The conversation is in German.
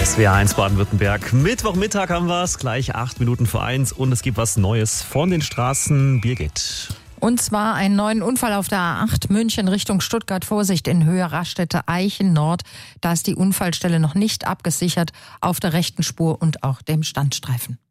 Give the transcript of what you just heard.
SWR1 Baden-Württemberg. Mittwochmittag haben wir es, gleich 8 Minuten vor 1 und es gibt was Neues von den Straßen. Birgit. Und zwar einen neuen Unfall auf der A8 München Richtung Stuttgart. Vorsicht in Höhe Raststätte Eichen Nord. Da ist die Unfallstelle noch nicht abgesichert auf der rechten Spur und auch dem Standstreifen.